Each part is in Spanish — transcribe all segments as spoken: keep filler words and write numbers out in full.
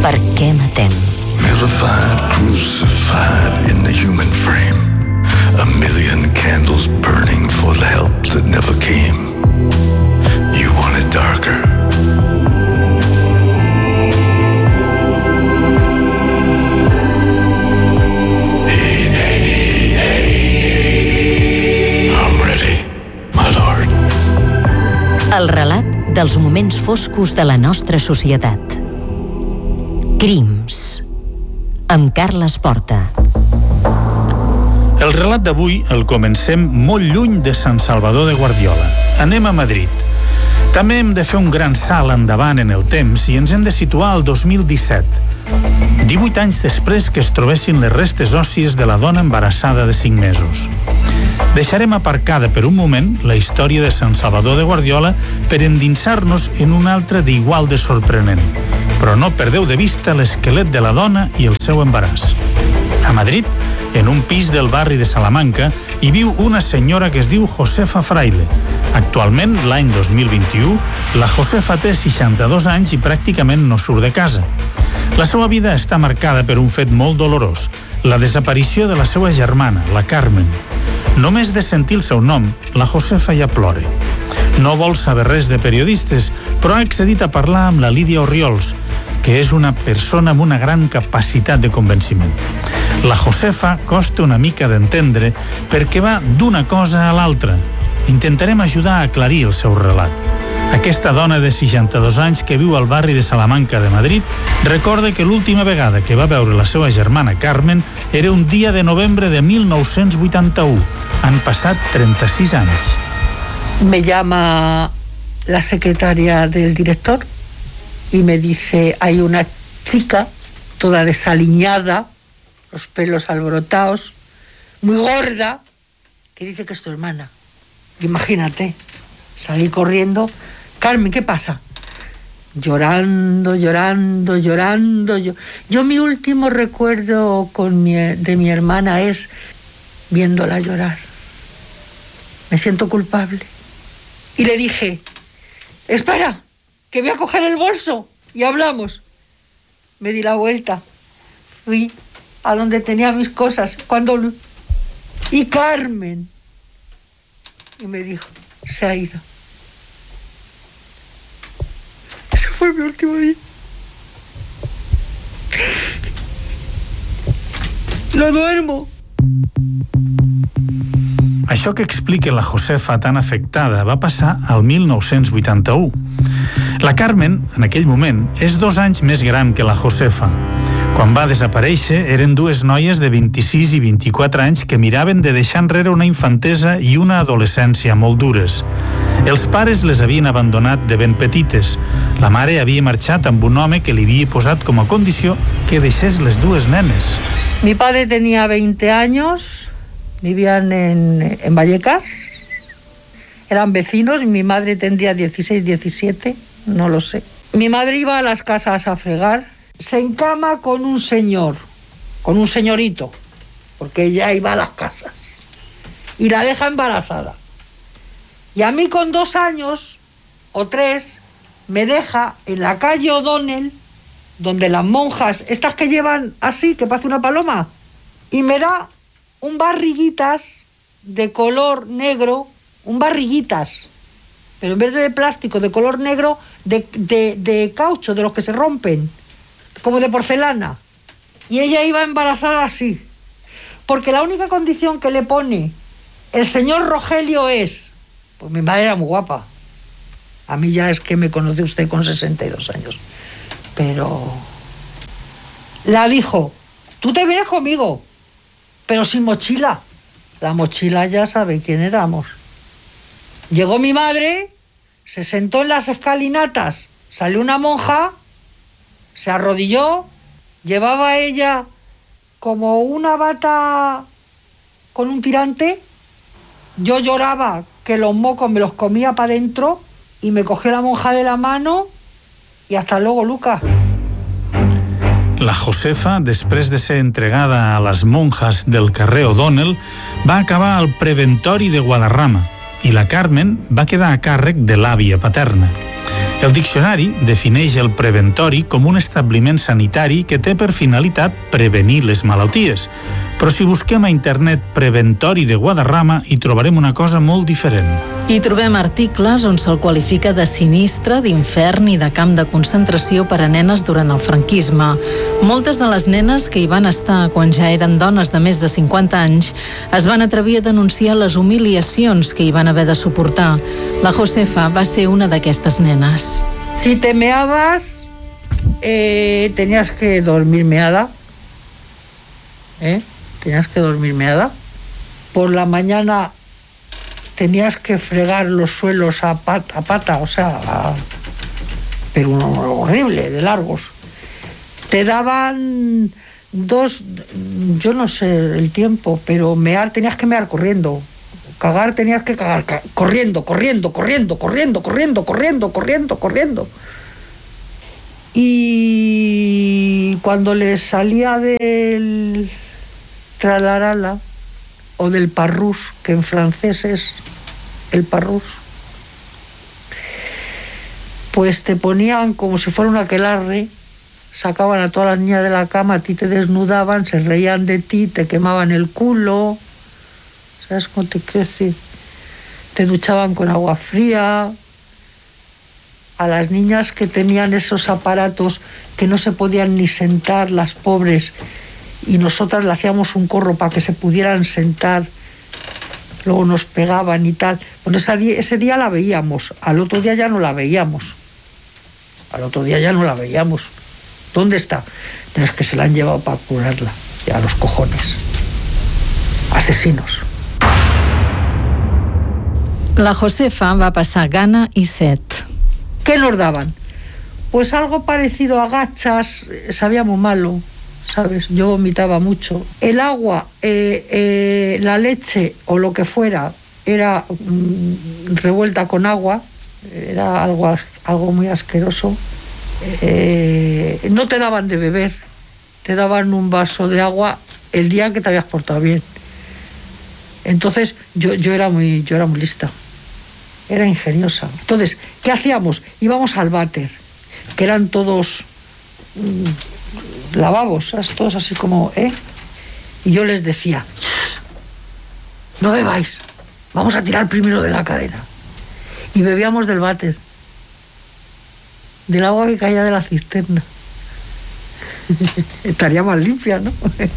Per què matem? Vilified, crucified in the human frame. A million candles burning for the help that never came. You want it darker. Hey, hey, hey, hey. I'm ready, my lord. El relat dels moments foscos de la nostra societat. Crims, amb Carles Porta. El relat d'avui el comencem molt lluny de Sant Salvador de Guardiola. Anem a Madrid. També hem de fer un gran salt endavant en el temps i ens hem de situar al dos mil disset. divuit anys després que es trobessin les restes òssies de la dona embarassada de cinc mesos. Deixarem aparcada per un moment la història de Sant Salvador de Guardiola per endinsar-nos en una altra d'igual de sorprenent. Però no perdeu de vista l'esquelet de la dona i el seu embaràs. A Madrid, en un pis del barri de Salamanca, hi viu una senyora que es diu Josefa Fraile. Actualment, l'any dos mil vint-i-u, la Josefa té seixanta-dos anys i pràcticament no surt de casa. La seva vida està marcada per un fet molt dolorós, la desaparició de la seva germana, la Carmen. Només de sentir el seu nom, la Josefa ja plora. No vol saber res de periodistes, però ha accedit a parlar amb la Lídia Orriols, que és una persona amb una gran capacitat de convenciment. La Josefa costa una mica d'entendre perquè va d'una cosa a l'altra. Intentarem ajudar a aclarir el seu relat. Aquesta dona de seixanta-dos anys que viu al barri de Salamanca de Madrid recorda que l'última vegada que va veure la seva germana Carmen era un dia de novembre de mil nou-cents vuitanta-u. Han passat trenta-sis anys. Me llama la secretaria del director y me dice, hay una chica toda desaliñada, los pelos alborotados, muy gorda, que dice que es tu hermana. Imagínate, salí corriendo. Carmen, ¿qué pasa? Llorando, llorando, llorando. Yo, yo mi último recuerdo con mi, de mi hermana es viéndola llorar. Me siento culpable. Y le dije, espera, que voy a coger el bolso y hablamos. Me di la vuelta, fui a donde tenía mis cosas, cuando... Y Carmen. Y me dijo, se ha ido. Ese fue mi último día. No duermo. Això que explica la Josefa tan afectada va passar al mil nou-cents vuitanta-u. La Carmen, en aquell moment, és dos anys més gran que la Josefa. Quan va desaparèixer, eren dues noies de vint-i-sis i vint-i-quatre anys que miraven de deixar enrere una infantesa i una adolescència molt dures. Els pares les havien abandonat de ben petites. La mare havia marxat amb un home que li havia posat com a condició que deixés les dues nenes. Mi padre tenía veinte años, vivían en, en Vallecas, eran vecinos, y mi madre tendría dieciséis, diecisiete, no lo sé. Mi madre iba a las casas a fregar, se encama con un señor, con un señorito, porque ella iba a las casas, y la deja embarazada. Y a mí con dos años, o tres, me deja en la calle O'Donnell, donde las monjas, estas que llevan así, que parece una paloma, y me da un barriguitas de color negro, un barriguitas, pero en vez de plástico, de color negro, de, de, de caucho, de los que se rompen, como de porcelana. Y ella iba embarazada así, porque la única condición que le pone el señor Rogelio es, pues mi madre era muy guapa, a mí ya es que me conoce usted con sesenta y dos años, pero la dijo, tú te vienes conmigo, pero sin mochila. La mochila ya sabe quién éramos. Llegó mi madre, se sentó en las escalinatas, salió una monja, se arrodilló, llevaba ella como una bata con un tirante. Yo lloraba que los mocos me los comía para adentro y me cogió la monja de la mano y hasta luego, Lucas. La Josefa, després de ser entregada a les monjas del carrer O'Donnell, va acabar al preventori de Guadarrama i la Carmen va quedar a càrrec de l'àvia paterna. El diccionari defineix el preventori com un establiment sanitari que té per finalitat prevenir les malalties. Però si busquem a internet preventori de Guadarrama hi trobarem una cosa molt diferent. Hi trobem articles on se'l qualifica de sinistre, d'infern i de camp de concentració per a nenes durant el franquisme. Moltes de les nenes que hi van estar quan ja eren dones de més de cinquanta anys es van atrevir a denunciar les humiliacions que hi van haver de suportar. La Josefa va ser una d'aquestes nenes. Si te meabas, eh, tenías que dormir meada. ¿Eh? Tenías que dormir meada. Por la mañana tenías que fregar los suelos a pata, a pata o sea, a, pero horrible, de largos. Te daban dos, yo no sé el tiempo, pero mear tenías que mear corriendo. Cagar tenías que cagar, ca- corriendo, corriendo, corriendo, corriendo, corriendo, corriendo, corriendo, corriendo. Y cuando les salía del tralarala o del parrús, que en francés es el parrús, pues te ponían como si fuera un aquelarre, sacaban a todas las niñas de la cama, a ti te desnudaban, se reían de ti, te quemaban el culo, ¿sabes cómo te quiero decir? Te duchaban con agua fría. A las niñas que tenían esos aparatos que no se podían ni sentar, las pobres, y nosotras le hacíamos un corro para que se pudieran sentar, luego nos pegaban y tal. Bueno, ese día, ese día la veíamos, al otro día ya no la veíamos. Al otro día ya no la veíamos. ¿Dónde está? Pero es que se la han llevado para curarla, ya los cojones. Asesinos. La Josefa va passar gana i set. ¿Qué nos daban? Pues algo parecido a gachas, sabía muy malo, ¿sabes? Yo vomitaba mucho. El agua, eh, eh, la leche o lo que fuera, era mm, revuelta con agua, era algo, as- algo muy asqueroso. Eh, no te daban de beber, te daban un vaso de agua el día que te habías portado bien. Entonces yo, yo, era muy, yo era muy lista. Era ingeniosa. Entonces, ¿qué hacíamos? Íbamos al váter, que eran todos mmm, lavabos, ¿sabes? Todos así como, ¿eh? Y yo les decía, no bebáis, vamos a tirar primero de la cadena. Y bebíamos del váter, del agua que caía de la cisterna. Estaria más limpia, no?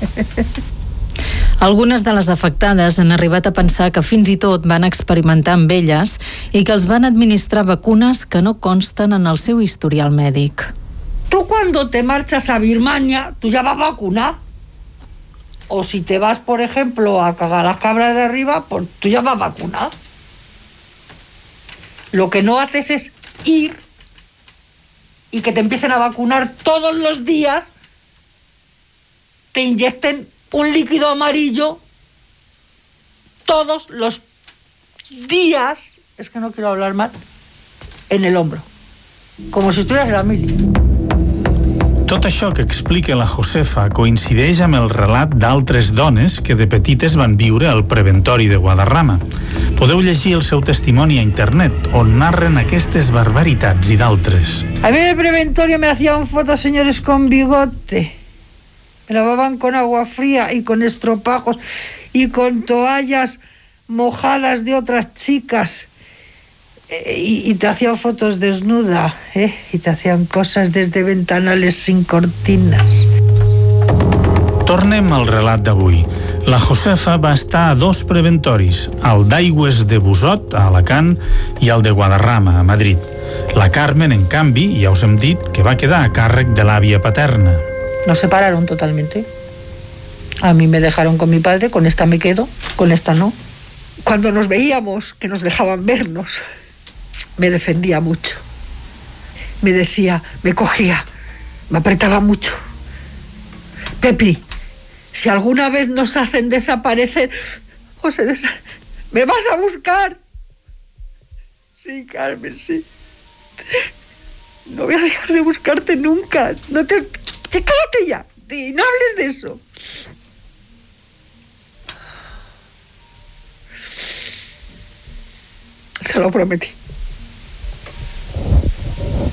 Algunes de les afectades han arribat a pensar que fins i tot van experimentar amb elles i que els van administrar vacunes que no consten en el seu historial mèdic. Tú cuando te marchas a Birmania, tú ya vas vacunado. O si te vas, por ejemplo, a cagar las cabras de arriba, pues tú ya vas vacunado. Lo que no haces es ir y que te empiecen a vacunar todos los días, te inyecten un líquido amarillo todos los días, es que no quiero hablar más, en el hombro, como si estuvieras en la mili. Tot això que explica la Josefa coincideix amb el relat d'altres dones que de petites van viure al preventori de Guadarrama. Podeu llegir el seu testimoni a internet, on narren aquestes barbaritats i d'altres. A mí en el preventorio me hacían fotos señores con bigote. Me lavaban con agua fría y con estropajos y con toallas mojadas de otras chicas. Eh, y, y te hacían fotos desnuda, ¿eh? Y te hacían cosas desde ventanales sin cortinas. Tornem al relat d'avui. La Josefa va estar a dos preventoris, el d'Aigües de Busot, a Alacant, i el de Guadarrama, a Madrid. La Carmen, en canvi, ja us hem dit que va quedar a càrrec de l'àvia paterna. Nos separaron totalmente. A mí me dejaron con mi padre, con esta me quedo, con esta no. Cuando nos veíamos, que nos dejaban vernos, me defendía mucho. Me decía, me cogía, me apretaba mucho. Pepi, si alguna vez nos hacen desaparecer, o se desa- ¿me vas a buscar? Sí, Carmen, sí. No voy a dejar de buscarte nunca. No te... te cállate ya. Y no hables de eso. Se lo prometí.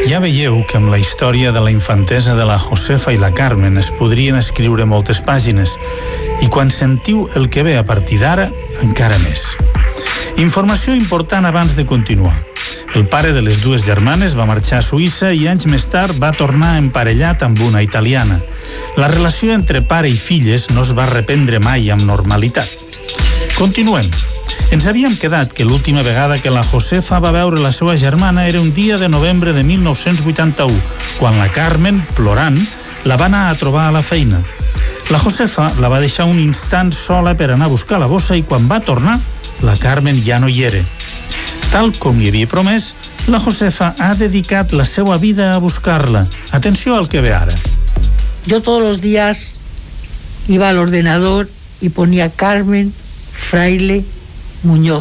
Ja veieu que amb la història de la infantesa de la Josefa i la Carmen es podrien escriure moltes pàgines, i quan sentiu el que ve a partir d'ara, encara més. Informació important abans de continuar. El pare de les dues germanes va marxar a Suïssa i anys més tard va tornar emparellat amb una italiana. La relació entre pare i filles no es va reprendre mai amb normalitat. Continuem. Ens havíem quedat que l'última vegada que la Josefa va veure la seva germana era un dia de novembre de mil nou-cents vuitanta-u, quan la Carmen, plorant, la va anar a trobar a la feina. La Josefa la va deixar un instant sola per anar a buscar la bossa i quan va tornar, la Carmen ja no hi era. Tal com li havia promès, la Josefa ha dedicat la seva vida a buscar-la. Atenció al que ve ara. Yo todos los días iba al ordenador y ponía Carmen Fraile Muñoz.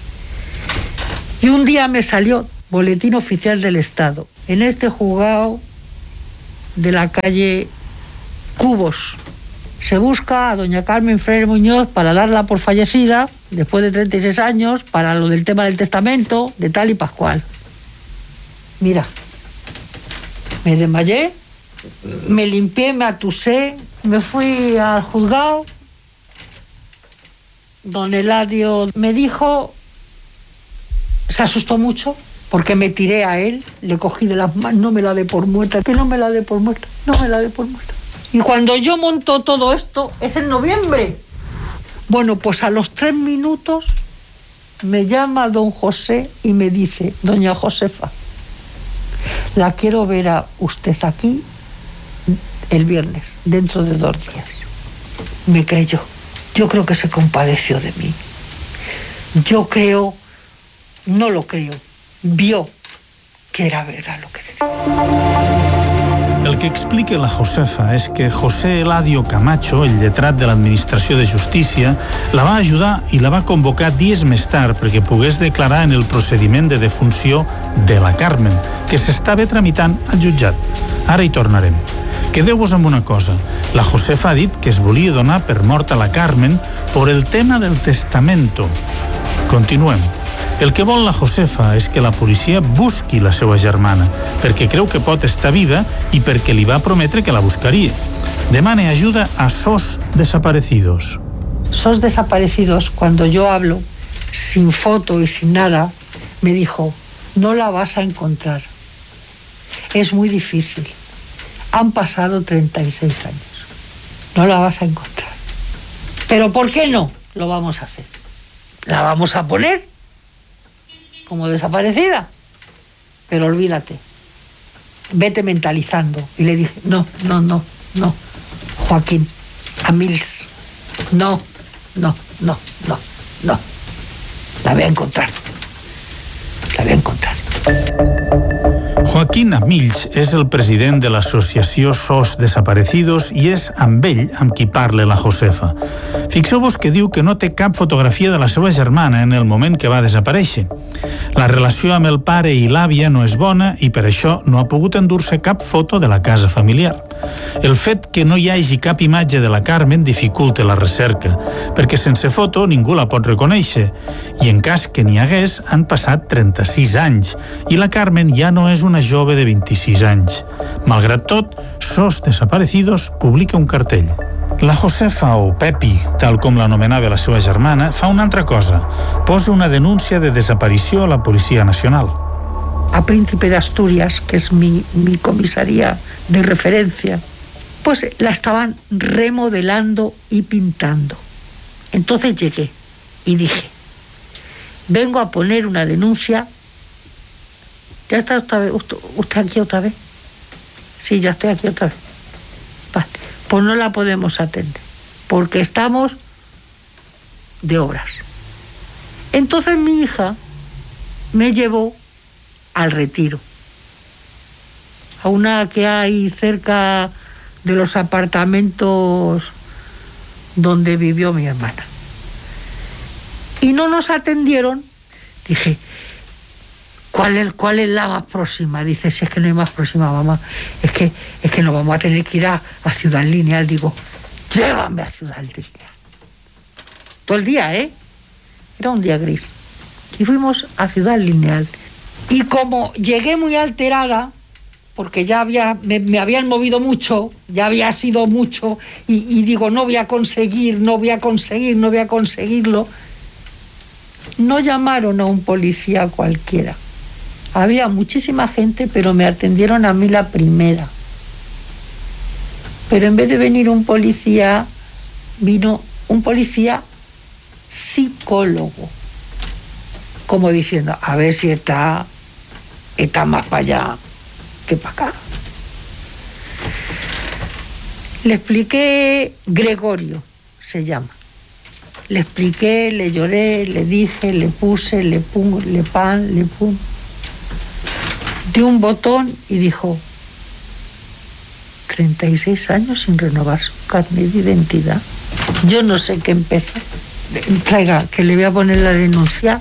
Y un día me salió Boletín Oficial del Estado. En este juzgado de la calle Cubos se busca a doña Carmen Fraile Muñoz para darla por fallecida después de treinta y seis años para lo del tema del testamento de tal y pascual. Mira, me desmayé, me limpié, me atusé, me fui al juzgado. Don Eladio me dijo, se asustó mucho porque me tiré a él, le cogí de las manos, no me la dé por muerta, que no me la dé por muerta, no me la dé por muerta. Y cuando yo monto todo esto, es en noviembre. Bueno, pues a los tres minutos me llama don José y me dice, doña Josefa, la quiero ver a usted aquí el viernes, dentro de dos días. Me creyó. Yo creo que se compadeció de mí. Yo creo, no lo creo, vio que era verdad lo que decía. El que explica la Josefa és que José Eladio Camacho, el lletrat de l'Administració de Justícia, la va ajudar i la va convocar dies més tard perquè pogués declarar en el procediment de defunció de la Carmen, que s'estava tramitant al jutjat. Ara hi tornarem. Quedeu-vos amb una cosa. La Josefa ha dit que es volia donar per morta la Carmen por el tema del testamento. Continuem. El que vol la Josefa és que la policia busqui la seva germana, perquè creu que pot estar viva i perquè li va prometre que la buscaria. Demane ajuda a S O S Desaparecidos. S O S Desaparecidos, cuando yo hablo, sin foto y sin nada, me dijo, no la vas a encontrar. Es muy difícil. Han pasado treinta y seis años. No la vas a encontrar. Pero ¿por qué no? Lo vamos a hacer. La vamos a poner como desaparecida. Pero olvídate. Vete mentalizando. Y le dije, no, no, no, no. Joaquín, a Mills. No, no, no, no, no. La voy a encontrar. La voy a encontrar. Joaquín Amills és el president de l'associació S O S Desaparecidos i és amb ell amb qui parla la Josefa. Fixeu-vos que diu que no té cap fotografia de la seva germana en el moment que va desaparèixer. La relació amb el pare i l'àvia no és bona i per això no ha pogut endur-se cap foto de la casa familiar. El fet que no hi hagi cap imatge de la Carmen dificulta la recerca, perquè sense foto ningú la pot reconèixer, i en cas que n'hi hagués han passat trenta-sis anys, i la Carmen ja no és una jove de vint-i-sis anys. Malgrat tot, S O S Desaparecidos publica un cartell. La Josefa, o Pepi, tal com l'anomenava la seva germana, fa una altra cosa. Posa una denúncia de desaparició a la Policia Nacional. A Príncipe de Asturias, que es mi, mi comisaría de referencia, pues la estaban remodelando y pintando. Entonces llegué y dije, vengo a poner una denuncia. ¿Ya está otra vez, usted aquí otra vez? Sí, ya estoy aquí otra vez. Vale, pues no la podemos atender, porque estamos de obras. Entonces mi hija me llevó al Retiro, a una que hay cerca de los apartamentos donde vivió mi hermana. Y no nos atendieron. Dije, ¿cuál es, cuál es la más próxima? Dice, si es que no hay más próxima, mamá, es que, es que nos vamos a tener que ir a, a Ciudad Lineal. Digo, llévame a Ciudad Lineal. Todo el día, ¿eh? Era un día gris. Y fuimos a Ciudad Lineal. Y como llegué muy alterada, porque ya había, me, me habían movido mucho, ya había sido mucho, y, y digo, no voy a conseguir, no voy a conseguir, no voy a conseguirlo. No llamaron a un policía cualquiera. Había muchísima gente, pero me atendieron a mí la primera. Pero en vez de venir un policía, vino un policía psicólogo, como diciendo, a ver si está, está más para allá que para acá. Le expliqué, Gregorio se llama. Le expliqué, le lloré, le dije, le puse, le pum, le pan, le pum. Dio un botón y dijo, treinta y seis años sin renovar su carnet de identidad. Yo no sé qué empezó. Traiga, que le voy a poner la denuncia.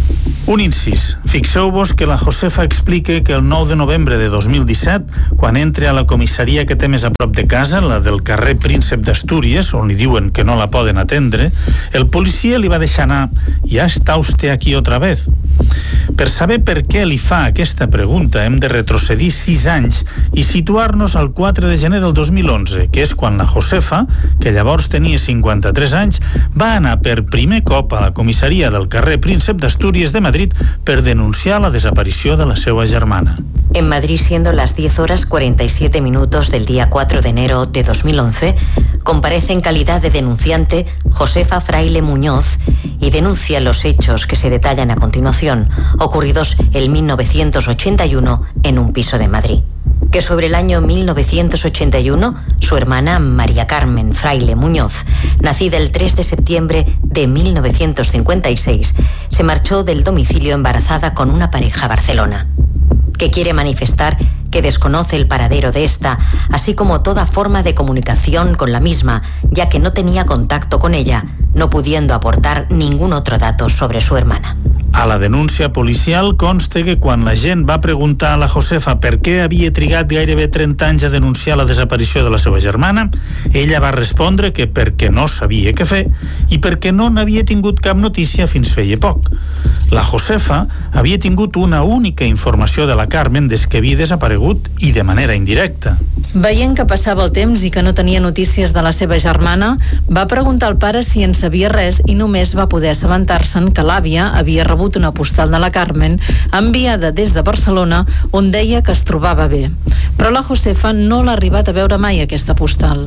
Un incís. Fixeu-vos que la Josefa explica que el nou de novembre de dos mil disset, quan entra a la comissaria que té més a prop de casa, la del carrer Príncep d'Astúries, on li diuen que no la poden atendre, el policia li va deixar anar, «Ja està usted aquí otra vez». Per saber per què li fa aquesta pregunta hem de retrocedir sis anys i situar-nos al quatre de gener del dos mil onze, que és quan la Josefa, que llavors tenia cinquanta-tres anys, va anar per primer cop a la comissaria del carrer Príncep d'Astúries de Madrid per denunciar la desaparició de la seva germana. En Madrid, siendo las diez horas cuarenta y siete minutos del día cuatro de enero de dos mil once, comparece en calidad de denunciante Josefa Fraile Muñoz y denuncia los hechos que se detallan a continuación, ocurridos en mil novecientos ochenta y uno en un piso de Madrid. Que sobre el año mil novecientos ochenta y uno, su hermana María Carmen Fraile Muñoz, nacida el tres de septiembre de mil novecientos cincuenta y seis, se marchó del domicilio embarazada con una pareja a Barcelona. Que quiere manifestar que desconoce el paradero de esta, así como toda forma de comunicación con la misma, ya que no tenía contacto con ella, no pudiendo aportar ningún otro dato sobre su hermana. A la denúncia policial consta que quan la gent va preguntar a la Josefa per què havia trigat gairebé trenta anys a denunciar la desaparició de la seva germana, ella va respondre que perquè no sabia què fer i perquè no n'havia tingut cap notícia fins feia poc. La Josefa havia tingut una única informació de la Carmen des que havia desaparegut i de manera indirecta. Veient que passava el temps i que no tenia notícies de la seva germana, va preguntar al pare si en sabia res i només va poder assabentar-se'n que l'àvia havia rebut una postal de la Carmen enviada des de Barcelona on deia que es trobava bé. Però la Josefa no l'ha arribat a veure mai, aquesta postal.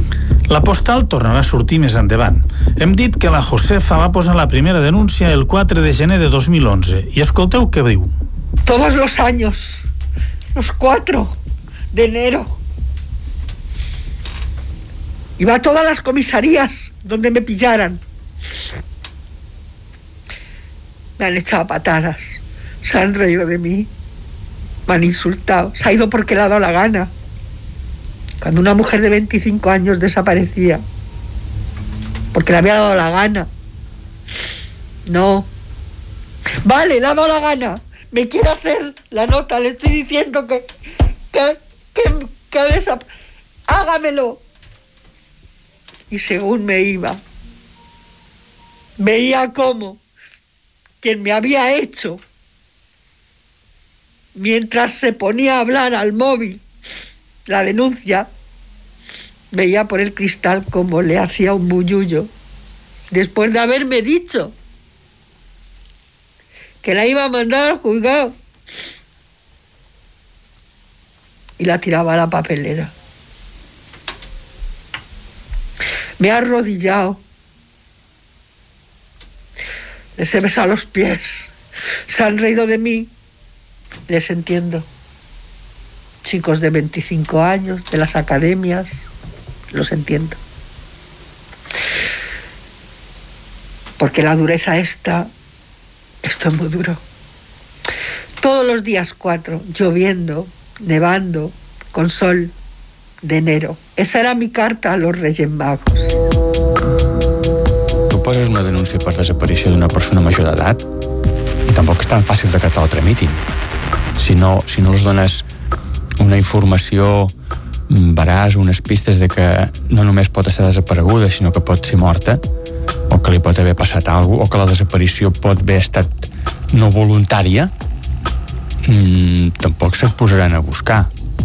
La postal tornarà a sortir més endavant. Hem dit que la Josefa va posar la primera denúncia el quatre de gener de dos mil onze i escolteu què diu. Todos los años, los cuatro de enero, iba a todas las comisarías donde me pillaran. Me han echado patadas, se han reído de mí, me han insultado, se ha ido porque le ha dado la gana. Cuando una mujer de veinticinco años desaparecía, porque le había dado la gana. No. Vale, le ha dado la gana. Me quiere hacer la nota, le estoy diciendo que... que... que... que desap... hágamelo. Y según me iba, veía cómo quien me había hecho, mientras se ponía a hablar al móvil la denuncia, veía por el cristal como le hacía un bullullo, después de haberme dicho que la iba a mandar al juzgado, y la tiraba a la papelera. Me ha arrodillado, les he besado los pies, se han reído de mí, les entiendo. Chicos de veinticinco años, de las academias, los entiendo. Porque la dureza esta, esto es muy duro. Todos los días cuatro, lloviendo, nevando, con sol, de enero. Esa era mi carta a los Reyes Magos. Tu poses una denúncia per desaparició d'una persona major d'edat i tampoc és tan fàcil de que te la tramitin. Si no, si no els dones una informació veraç, unes pistes de que no només pot estar desapareguda, sinó que pot ser morta, o que li pot haver passat alguna cosa, o que la desaparició pot haver estat no voluntària, mmm, tampoc se't posaran a buscar.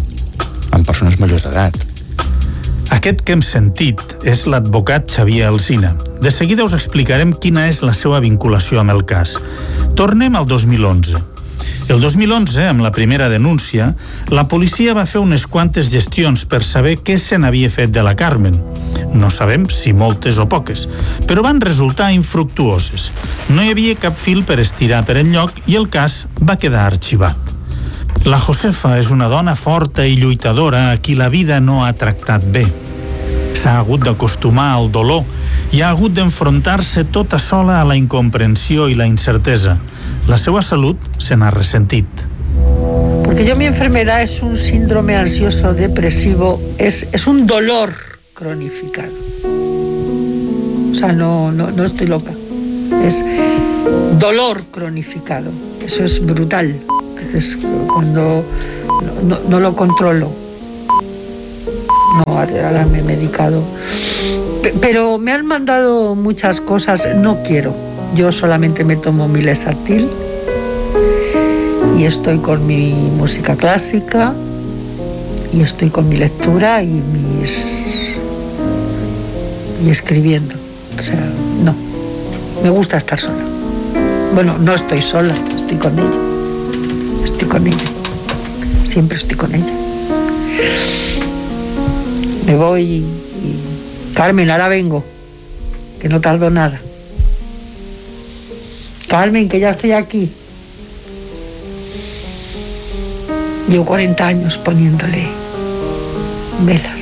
amb persones majors d'edat. Aquest que hem sentit és l'advocat Xavier Alsina. De seguida us explicarem quina és la seva vinculació amb el cas. Tornem al dos mil onze. El dos mil onze, amb la primera denúncia, la policia va fer unes quantes gestions per saber què se n'havia fet de la Carmen. No sabem si moltes o poques, però van resultar infructuoses. No hi havia cap fil per estirar per enlloc i el cas va quedar arxivat. La Josefa és una dona forta i lluitadora a qui la vida no ha tractat bé. S'ha hagut d'acostumar al dolor i ha hagut d'enfrontar-se tota sola a la incomprensió i la incertesa. La seva salud se n'ha resentit. Porque yo mi enfermedad es un síndrome ansioso depresivo, es, es un dolor cronificado. O sea, no, no, no estoy loca. Es dolor cronificado. Eso es brutal. Entonces, cuando no, no, no lo controlo, no, ahora me he medicado. Pero me han mandado muchas cosas, no quiero. Yo solamente me tomo mi Lesatil y estoy con mi música clásica y estoy con mi lectura y mis y escribiendo. O sea, no. Me gusta estar sola. Bueno, no estoy sola, estoy con ella. Estoy con ella. Siempre estoy con ella. Me voy y, y... Carmen, ahora vengo, que no tardo nada. Carmen, que ya estoy aquí. Llevo cuarenta años poniéndole velas.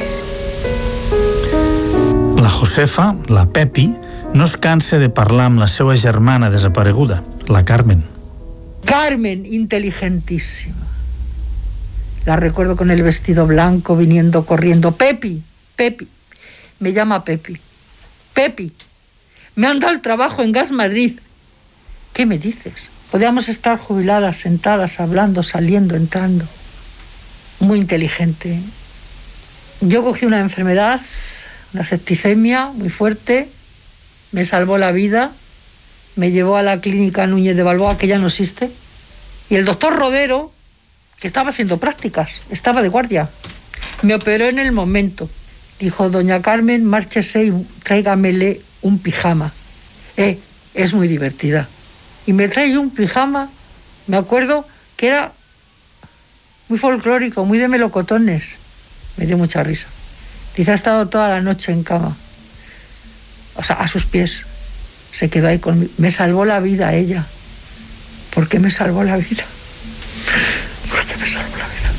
La Josefa, la Pepi, no es cansa de parlar amb la seva germana desapareguda, la Carmen. Carmen, inteligentísima. La recuerdo con el vestido blanco viniendo corriendo. Pepi, Pepi. Me llama Pepi. Pepi, me han dado el trabajo en Gas Madrid. ¿Qué me dices? Podríamos estar jubiladas, sentadas, hablando, saliendo, entrando. Muy inteligente. Yo cogí una enfermedad, una septicemia muy fuerte, me salvó la vida, me llevó a la clínica Núñez de Balboa, que ya no existe, y el doctor Rodero, que estaba haciendo prácticas, estaba de guardia, me operó en el momento. Dijo, doña Carmen, márchese y tráigamele un pijama. Eh, es muy divertida. Y me trae un pijama, me acuerdo que era muy folclórico, muy de melocotones. Me dio mucha risa. Dice, ha estado toda la noche en cama. O sea, a sus pies. Se quedó ahí conmigo. Me salvó la vida ella. ¿Por qué me salvó la vida? ¿Por qué me salvó la vida?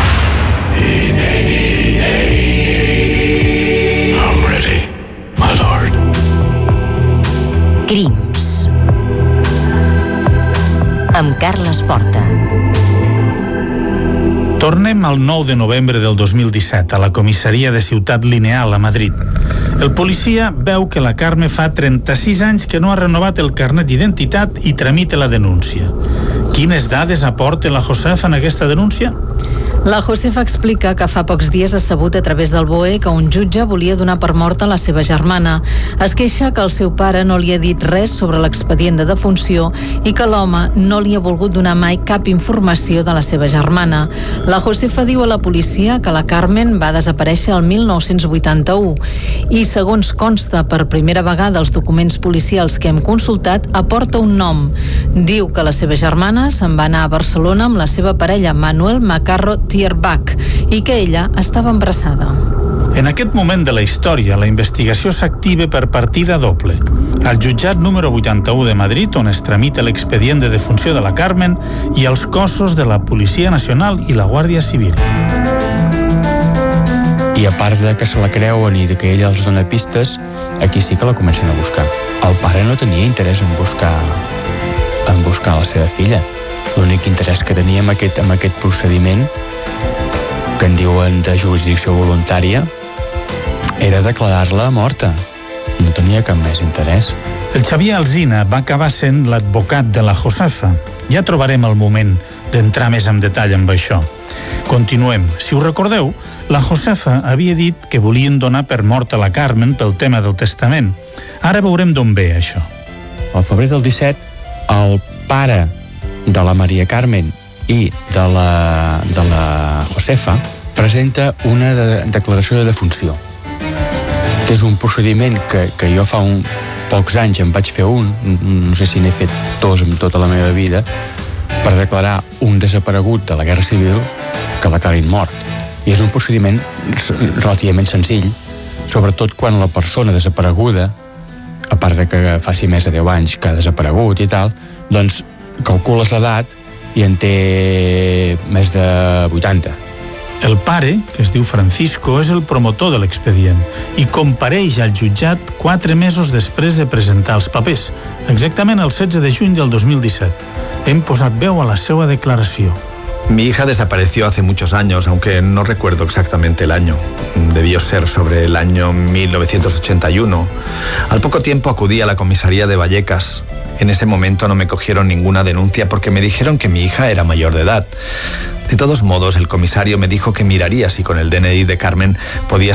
I'm ready, my lord. Crims. Amb Carles Porta. Tornem al nou de novembre del dos mil disset a la comissaria de Ciutat Lineal a Madrid. El policia veu que la Carme fa trenta-sis anys que no ha renovat el carnet d'identitat i tramita la denúncia. Quines dades aporta la Josefa en aquesta denúncia? La Josefa explica que fa pocs dies ha sabut a través del B O E que un jutge volia donar per morta la seva germana. Es queixa que el seu pare no li ha dit res sobre l'expedient de defunció i que l'home no li ha volgut donar mai cap informació de la seva germana. La Josefa diu a la policia que la Carmen va desaparèixer el mil nou-cents vuitanta-u i, segons consta per primera vegada als documents policials que hem consultat, aporta un nom. Diu que la seva germana se'n va anar a Barcelona amb la seva parella Manuel Macarro Tierbach i que ella estava embarassada. En aquest moment de la història, la investigació s'activa per partida doble. Al jutjat número vuitanta-u de Madrid, on es tramita l'expedient de defunció de la Carmen, i als cossos de la Policia Nacional i la Guàrdia Civil. I a part de que se la creuen i de que ella els dona pistes, aquí sí que la comencen a buscar. El pare no tenia interès en buscar en buscar la seva filla. L'únic interès que tenia amb aquest, amb aquest procediment, que en diuen de jurisdicció voluntària, era declarar-la morta. No tenia cap més interès. El Xavier Alsina va acabar sent l'advocat de la Josefa. Ja trobarem el moment d'entrar més en detall amb això. Continuem. Si us recordeu, la Josefa havia dit que volien donar per morta la Carmen pel tema del testament. Ara veurem d'on ve això. Al febrer del disset, el pare de la Maria Carmen i de la, de la Josefa presenta una de, declaració de defunció, que és un procediment que, que jo fa un, pocs anys em vaig fer un, no sé si n'he fet dos en tota la meva vida, per declarar un desaparegut de la Guerra Civil que declarin mort. I és un procediment relativament senzill, sobretot quan la persona desapareguda, a part de que faci més de deu anys que ha desaparegut i tal, doncs calcules l'edat i en té més de vuitanta. El pare, que es diu Francisco, és el promotor de l'expedient i compareix al jutjat quatre mesos després de presentar els papers, exactament el setze de juny del dos mil disset. Hem posat veu a la seva declaració. Mi hija desapareció hace muchos años, aunque no recuerdo exactamente el año. Debió ser sobre el año mil novecientos ochenta y uno. Al poco tiempo acudí a la comisaría de Vallecas. En ese momento no me cogieron ninguna denuncia porque me dijeron que mi hija era mayor de edad. De todos modos, el comisario me dijo que miraría si con el D N I de Carmen podía